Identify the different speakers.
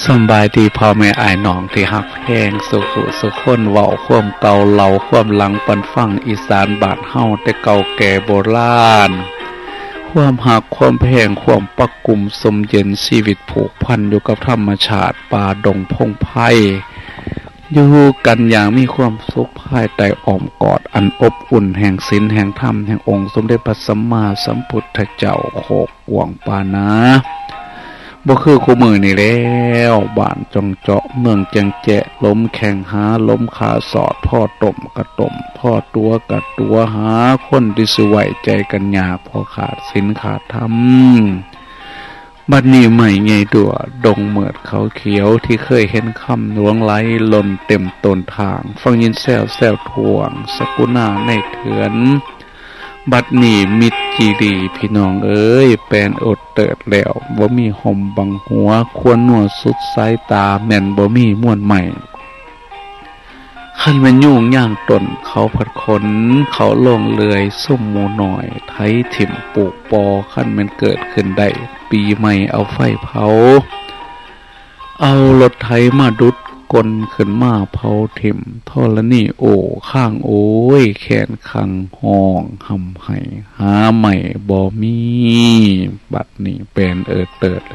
Speaker 1: สำบายดีพ่อแม่อ้ายน้องที่ฮักแพงสุขสุขคนเว้าความเก่าเล่าความหลังปันฟังอีสานบ้านเฮาแต่เก่าแก่โบราณความฮักความแพงความปักกุมสมเย็นชีวิตผูกพันอยู่กับธรรมชาติป่าดงพงไพ่อยู่กันอย่างมีความสุขภายใต้อ้อมกอดอันอบอุ่นแห่งศีลแห่งธรรมแห่งองค์สมเด็จพระสัมมาสัมพุทธเจ้าโคกหวงปานะบ่คือคู่มือนี่แล้วบ้านจงเจาะเมืองจังแจะล้มแข่งหาล้มขาสอดพ่อต่มกระต่มพ่อตัวกระตัวหาคนที่สิไว้ใจกันยากพอขาดศีลขาดธรรมบัดนี้ใหม่ไงดัวดงเหมือดเขาเขียวที่เคยเห็นคำหลวงไหลหล่นเต็มต้นทางฟังยินแซวทวงสกุณาในเถือนบัดนี้มิตรจีดีพี่น้องเอ้ยแปลนอดเติดแล้วบ่มีห่มบังหัวควรหนวดสุดสายตาแม่นบ่มีม่วนใหม่ขันมันยุ่งย่างตนเขาผัดขนเขาลงเลื่อยส้มหมูหน่อยไถถิ่มปลูกปอขันมันเกิดขึ้นได้ปีใหม่เอาไฟเผาเอารถไถมาดุดกลขึ้นมาเผาถิ่มทอละนี่โอ้ข้างโอ้ยแขนขังห้องหำไห้หาใหม่บ่มีบัดนี้เป็นเติดแ